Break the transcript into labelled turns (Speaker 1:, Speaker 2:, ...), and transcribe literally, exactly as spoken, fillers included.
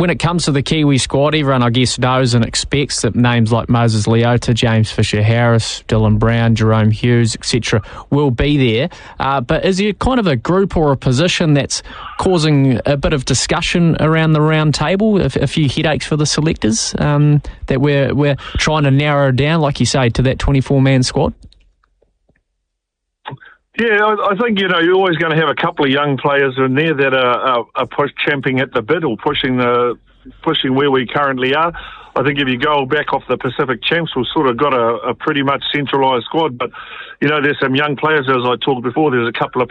Speaker 1: when it comes to the Kiwi squad, everyone, I guess, knows and expects that names like Moses Leota, James Fisher-Harris, Dylan Brown, Jerome Hughes, et cetera will be there. Uh, but is there kind of a group or a position that's causing a bit of discussion around the round table, a, a few headaches for the selectors, um, that we're, we're trying to narrow down, like you say, to that twenty-four man squad?
Speaker 2: Yeah, I, I think, you know, you're always going to have a couple of young players in there that are, are, are push, champing at the bit or pushing the pushing where we currently are. I think if you go back off the Pacific Champs, we've sort of got a, a pretty much centralised squad. But, you know, there's some young players, as I talked before. There's a couple of